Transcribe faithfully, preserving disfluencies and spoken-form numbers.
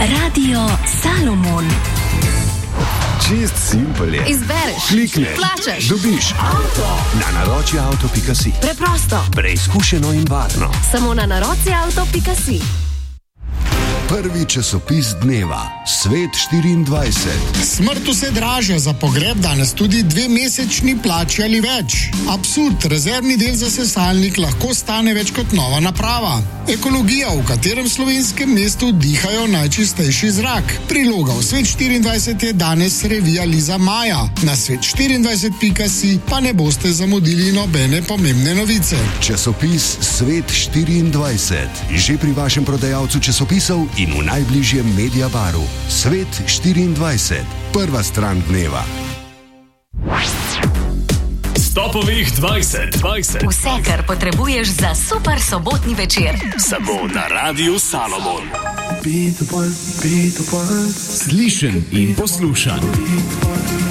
Radio Salomon. Čist simpel je. Izbereš, klikneš, plačaš, dobiš avto na naročje avto pika si. Preprosto, Preizkušeno in varno. samo na naročje avto pika si. Prvi časopis dneva, Svet štiriindvajset. Smrt vse dražja, za pogreb danes tudi dve mesečni plači ali več. Absurd, rezervni del za sesalnik lahko stane več kot nova naprava. Ekologija, v katerem slovenskem mestu dihajo najčistejši zrak. Priloga v Svet štiriindvajset je danes revija Liza Maja. Na svet štiriindvajset pika si pa ne boste zamudili nobene pomembne novice. Časopis Svet štiriindvajset. Že pri vašem prodajalcu časopisov in v najbližjem Mediabaru. Svet štiriindvajset. Prva stran dneva. Stopovih dvajset, dvajset. Vse, kar potrebuješ za super sobotni večer. Samo na Radiu Salomon. Slišen in poslušan.